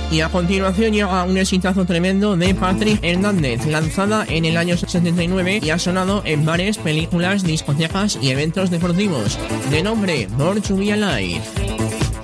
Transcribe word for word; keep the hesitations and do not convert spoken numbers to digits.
Y a continuación llega un exitazo tremendo de Patrick Hernández, lanzada en el año setenta y nueve y ha sonado en bares, películas, discotecas y eventos deportivos, de nombre Born to Be Alive.